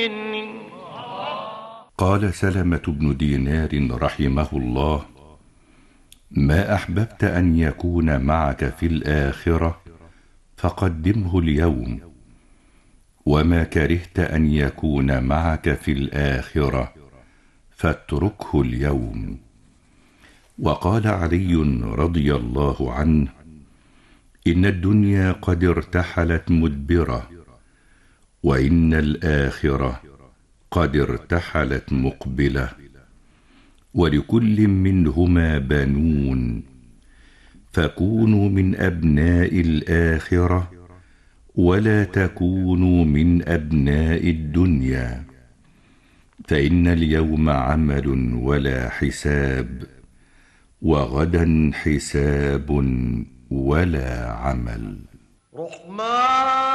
قال سلمة بن دينار رحمه الله: ما أحببت أن يكون معك في الآخرة فقدمه اليوم، وما كرهت أن يكون معك في الآخرة فاتركه اليوم. وقال علي رضي الله عنه: إن الدنيا قد ارتحلت مدبرة، وإن الآخرة قد ارتحلت مقبلة، ولكل منهما بنون، فكونوا من أبناء الآخرة ولا تكونوا من أبناء الدنيا، فإن اليوم عمل ولا حساب، وغدا حساب ولا عمل.